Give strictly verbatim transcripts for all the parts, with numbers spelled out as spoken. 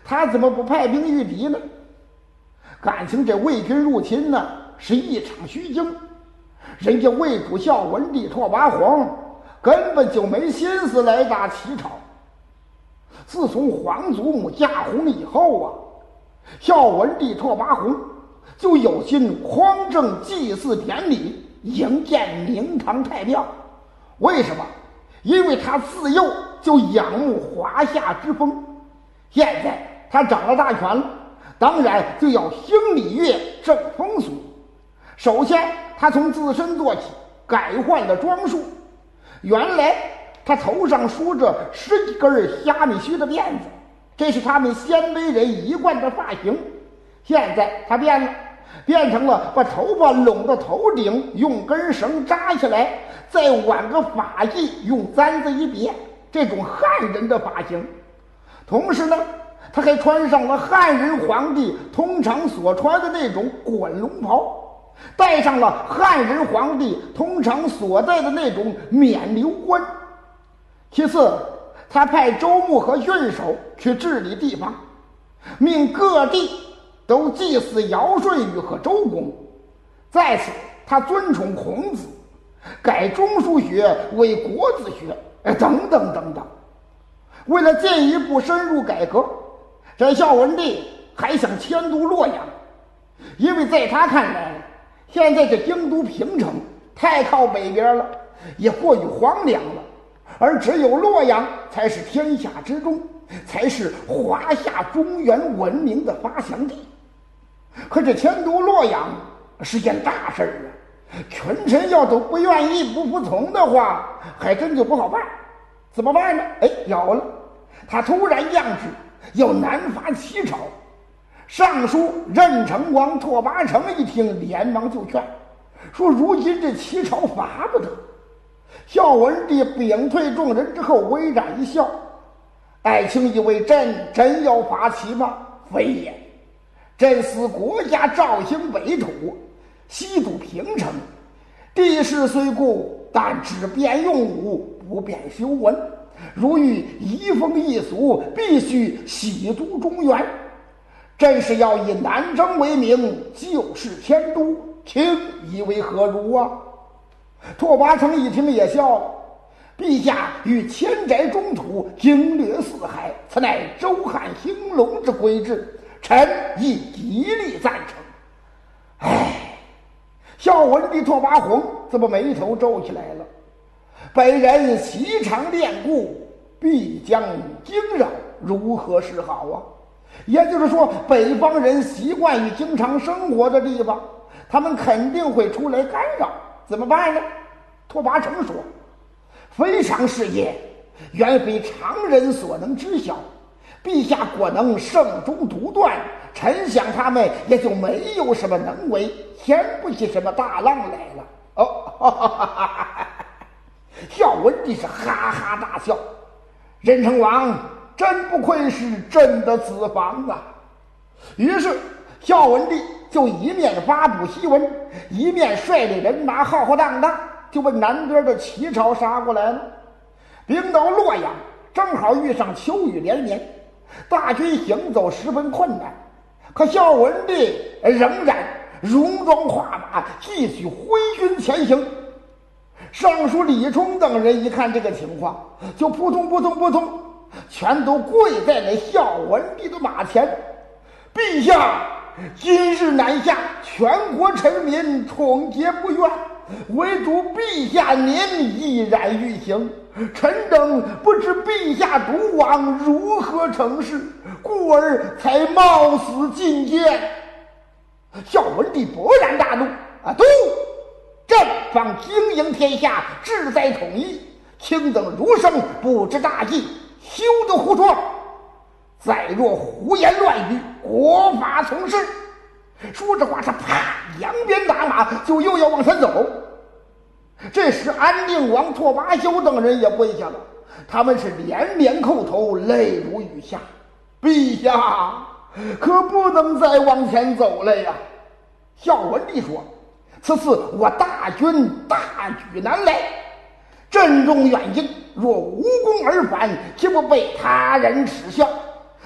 他怎么不派兵御敌呢？感情这魏军入侵呢是一场虚惊，人家魏主孝文帝拓跋宏根本就没心思来打齐朝。自从皇祖母驾崩以后啊，孝文帝拓跋宏就有心匡正祭祀典礼，营建明堂太庙。为什么？因为他自幼就仰慕华夏之风，现在他掌了大权了，当然就要兴礼乐正风俗。首先他从自身做起，改换了装束。原来他头上梳着十几根虾米须的辫子，这是他们鲜卑人一贯的发型。现在他变了，变成了把头发拢到头顶，用根绳扎起来，再挽个发髻，用簪子一别，这种汉人的发型。同时呢，他还穿上了汉人皇帝通常所穿的那种滚龙袍，戴上了汉人皇帝通常所戴的那种冕旒冠。其次，他派州牧和郡守去治理地方，命各地都祭祀尧舜禹和周公。在此，他尊崇孔子，改中书学为国子学，等等等等。为了进一步深入改革，这孝文帝还想迁都洛阳，因为在他看来，现在这京都平城太靠北边了，也过于荒凉了，而只有洛阳才是天下之中，才是华夏中原文明的发祥地。可这迁都洛阳是件大事啊，群臣要都不愿意不服从的话，还真就不好办。怎么办呢？哎，有了，他突然降旨要南伐齐朝。尚书任城王拓跋成一听，连忙就劝说，如今这齐朝伐不得。孝文帝屏退众人之后，微然一笑：“爱卿以为朕真要伐齐吗？非也。朕思国家肇兴北土，西堵平城，地势虽固，但只便用武，不便修文。如欲移风易俗，必须西都中原。朕是要以南征为名，就事迁都，卿以为何如啊？”拓跋成一听也笑了：“陛下欲迁宅中土，经略四海，此乃周汉兴隆之规制，臣亦极力赞成。”唉，孝文帝拓跋宏怎么眉头皱起来了？北人习常恋故，必将惊扰，如何是好啊？也就是说，北方人习惯于经常生活的地方，他们肯定会出来干扰，怎么办呢？拓跋成说：“非常事业，远非常人所能知晓。陛下果能圣中独断，臣想他们也就没有什么能为，掀不起什么大浪来了。”哦，哈哈哈哈哈！孝文帝是哈哈大笑：“任城王真不愧是朕的子房啊！”于是孝文帝就一面发布檄文，一面率领人马浩浩荡荡就奔南边的齐朝杀过来了。兵到洛阳，正好遇上秋雨连绵，大军行走十分困难。可孝文帝仍然戎装画马，继续挥军前行。尚书李冲等人一看这个情况，就扑通扑通扑通全都跪在了孝文帝的马前。陛下，今日南下，全国臣民统结不愿，唯独陛下您毅然欲行，臣等不知陛下独往如何成事，故而才冒死进谏。孝文帝勃然大怒啊！都，朕方经营天下，志在统一，卿等儒生不知大义，休得胡说！再若胡言乱语，国法从事。说着话，他啪扬鞭打马，就又要往前走。这时安定王拓跋修等人也跪下了，他们是连连叩头，泪如雨下。陛下可不能再往前走了呀！孝文帝说：“此次我大军大举南来，阵容远近，若无功而返，岂不被他人耻笑？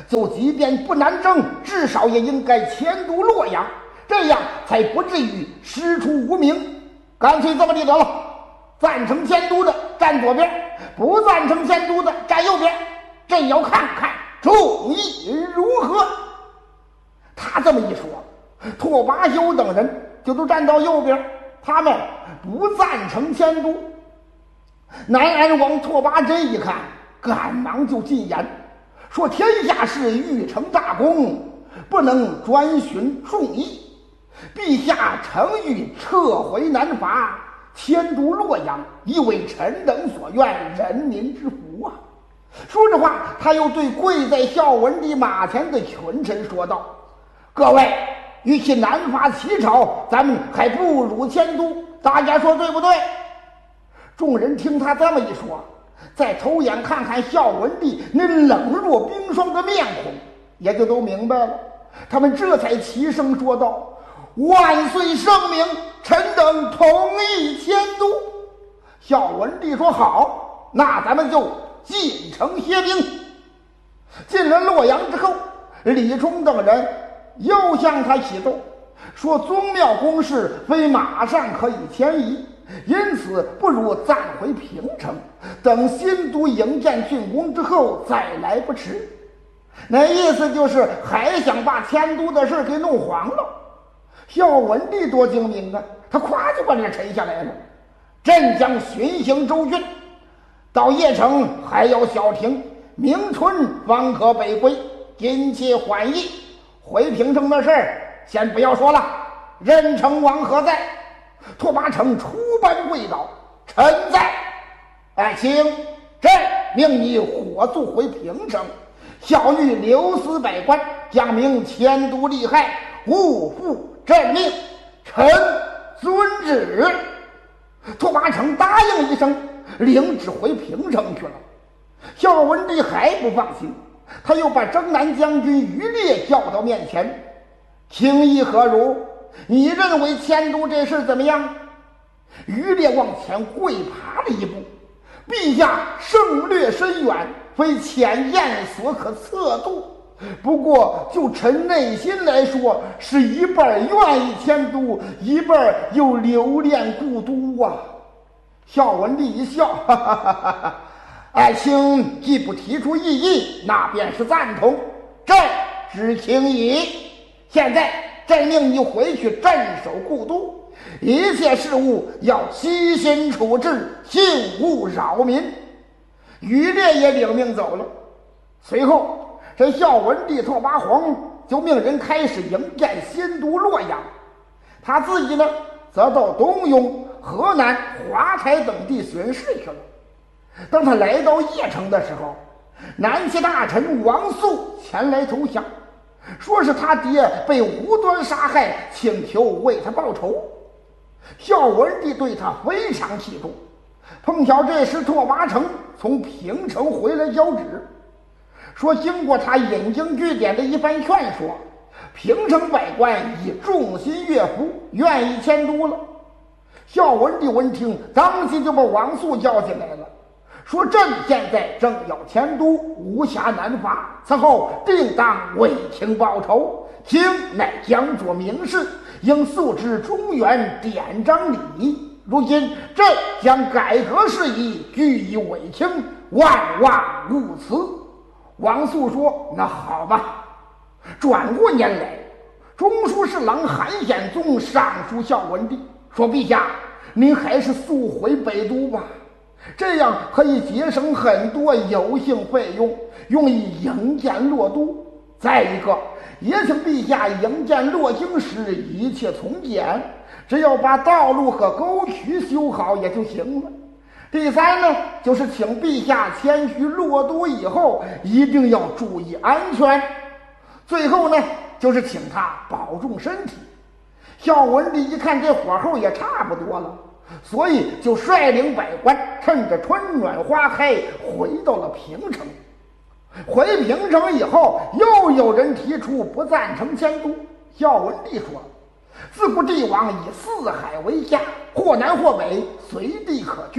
就即便不南征，至少也应该迁都洛阳，这样才不至于师出无名。干脆这么的得了，赞成迁都的站左边，不赞成迁都的站右边，朕要看看众议如何。他这么一说，拓跋修等人就都站到右边，他们不赞成迁都。南安王拓跋真一看，赶忙就进言说：天下事欲成大功，不能专循众议。陛下诚欲撤回南伐，迁都洛阳，亦为臣等所愿，人民之福啊！说着话，他又对跪在孝文帝马前的群臣说道：各位，与其南伐齐朝，咱们还不如迁都，大家说对不对？众人听他这么一说，再偷眼看看孝文帝那冷若冰霜的面孔，也就都明白了。他们这才齐声说道：万岁圣明，臣等同意迁都。孝文帝说：好，那咱们就进城歇兵。进了洛阳之后，李冲等人又向他启奏说：宗庙宫事非马上可以迁移，因此不如暂回平城，等新都营建竣工之后再来不迟。那意思就是还想把迁都的事给弄黄了。孝文帝多精明啊，他咵就把这沉下来了。朕将巡行州郡，到邺城还要小停，明春方可北归，今且缓议。回平城的事儿先不要说了。任城王何在？拓跋成出班跪倒：臣在。爱卿，朕命你火速回平城，小谕留司百官，将明迁都利害，勿负朕命。臣遵旨。拓跋成答应一声，领旨回平城去了。孝文帝还不放心，他又把征南将军于烈叫到面前：卿意何如？你认为迁都这事怎么样？于烈往前跪爬了一步：陛下胜略深远，非浅见所可测度。不过就臣内心来说，是一半愿意迁都，一半又留恋故都啊。孝文帝一笑：哈哈哈哈哈！爱卿既不提出异议，那便是赞同，朕知情矣。现在朕命你回去镇守故都，一切事务要悉心处置，幸勿扰民。于烈也领命走了。随后这孝文帝拓跋宏就命人开始营建新都洛阳，他自己呢则到东雍、河南、华台等地巡视去了。当他来到邺城的时候，南齐大臣王肃前来投降，说是他爹被无端杀害，请求为他报仇。孝文帝对他非常器重，碰巧这时拓跋成从平城回来交旨，说经过他引经据典的一番劝说，平城百官已众心悦服，愿意迁都了。孝文帝闻听，当即就把王肃叫进来了，说朕现在正要迁都，无暇南伐，此后定当为卿报仇。卿乃将作明士，应素知中原典章礼仪。如今朕将改革事宜据以委卿，万万勿辞。王肃说：那好吧。转过年来，中书侍郎韩显宗上书孝文帝，说：陛下，您还是速回北都吧，这样可以节省很多有性费用，用以营建洛都。再一个，也请陛下营建洛京时一切从简，只要把道路和沟渠修好也就行了。第三呢，就是请陛下迁居洛都以后一定要注意安全。最后呢，就是请他保重身体。孝文帝一看这火候也差不多了，所以就率领百官趁着春暖花开回到了平城。回平城以后，又有人提出不赞成迁都。孝文帝说：自古帝王以四海为家，或南或北，随地可居，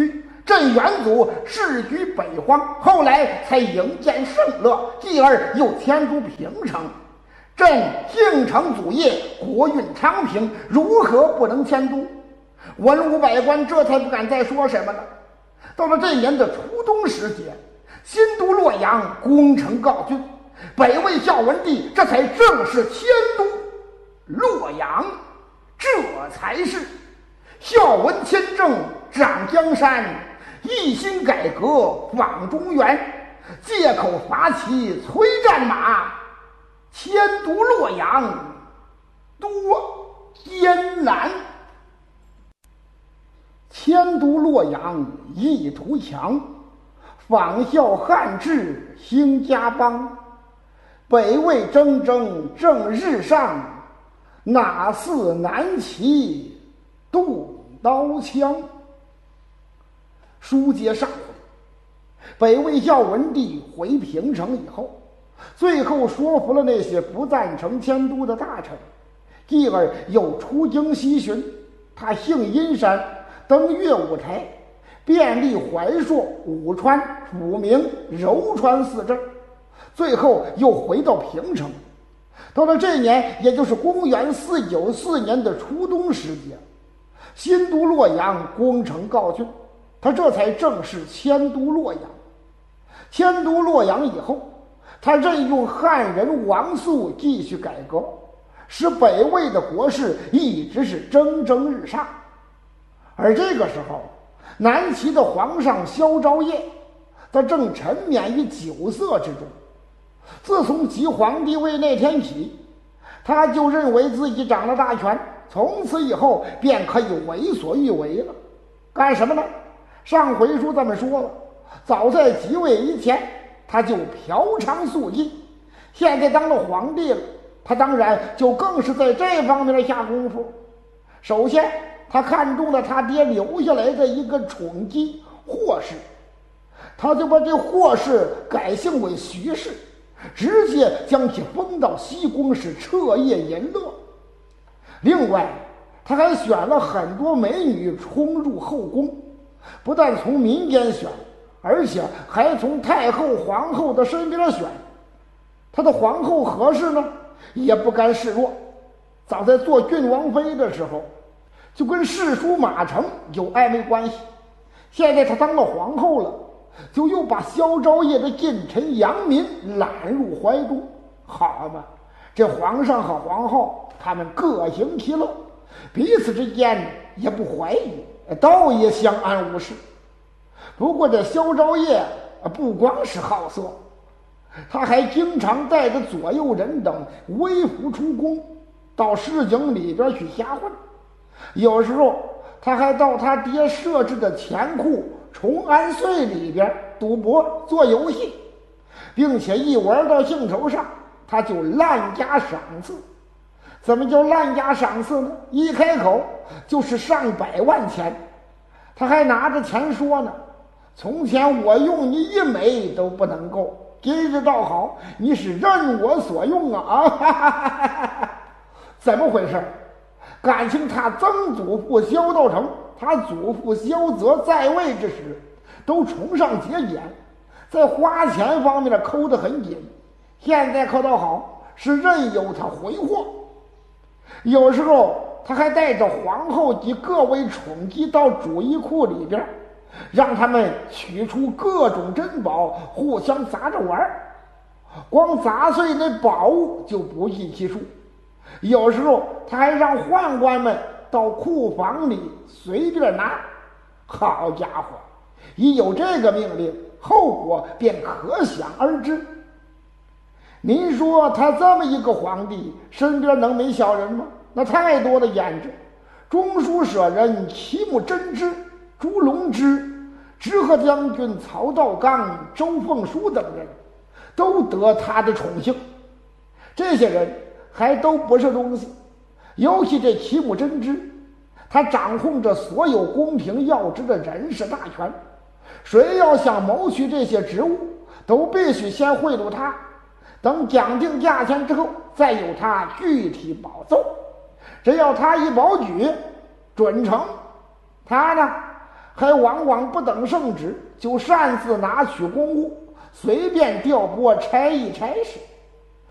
朕元祖世居北荒，后来才营建盛乐，继而又迁都平城。朕庆承祖业，国运昌平，如何不能迁都？文武百官这才不敢再说什么了。到了这年的初冬时节，新都洛阳攻城告竣，北魏孝文帝这才正式迁都洛阳。这才是孝文谦政掌江山，一心改革访中原，借口伐齐催战马，迁都洛阳多艰难。迁都洛阳意图强，仿效汉制兴家邦。北魏铮铮正日上，哪似南齐动刀枪。书接上回，北魏孝文帝回平城以后，最后说服了那些不赞成迁都的大臣，继而又出京西巡。他幸阴山，登岳五台，遍历怀朔、武川、抚明、柔川四镇，最后又回到平城。到了这年，也就是公元四九四年的初冬时节，新都洛阳攻城告竣，他这才正式迁都洛阳。迁都洛阳以后，他任用汉人王肃继续改革，使北魏的国势一直是蒸蒸日上。而这个时候，南齐的皇上萧昭业，他正沉湎于酒色之中。自从即皇帝位那天起，他就认为自己掌了大权，从此以后便可以为所欲为了。干什么呢？上回书咱们说了，早在即位以前，他就嫖娼宿妓，现在当了皇帝了，他当然就更是在这方面下功夫。首先，他看中了他爹留下来的一个宠姬霍氏，他就把这霍氏改姓为徐氏，直接将其封到西宫，是彻夜淫乐。另外，他还选了很多美女冲入后宫，不但从民间选，而且还从太后、皇后的身边选。他的皇后何氏呢，也不甘示弱，早在做郡王妃的时候，就跟世叔马成有暧昧关系。现在他当了皇后了，就又把萧昭业的近臣杨民揽入怀中。好嘛，这皇上和皇后他们各行其乐，彼此之间也不怀疑，倒也相安无事。不过这萧昭业不光是好色，他还经常带着左右人等微服出宫，到市井里边去瞎混。有时候他还到他爹设置的钱库崇安岁里边赌博做游戏，并且一玩到兴头上，他就滥加赏赐。怎么叫滥加赏赐呢？一开口就是上百万钱。他还拿着钱说呢，从前我用你一枚都不能够，今日倒好，你是任我所用啊！啊哈哈哈哈，怎么回事？感情他曾祖父萧道成，他祖父萧泽在位之时，都崇尚节俭，在花钱方面抠得很紧。现在可倒好，是任由他挥霍。有时候他还带着皇后及各位宠姬到主衣库里边，让他们取出各种珍宝，互相砸着玩。光砸碎那宝物就不计其数。有时候他还让宦官们到库房里随便拿。好家伙，一有这个命令，后果便可想而知。您说他这么一个皇帝，身边能没小人吗？那太多的胭脂。中书舍人齐木真之、朱龙之、直河将军曹道刚、周凤书等人都得他的宠幸。这些人还都不是东西，尤其这齐木真之，他掌控着所有宫廷要职的人事大权，谁要想谋取这些职务，都必须先贿赂他，等讲定价钱之后，再由他具体保奏。只要他一保举准成，他呢还往往不等圣旨，就擅自拿取公物，随便调拨差役差事。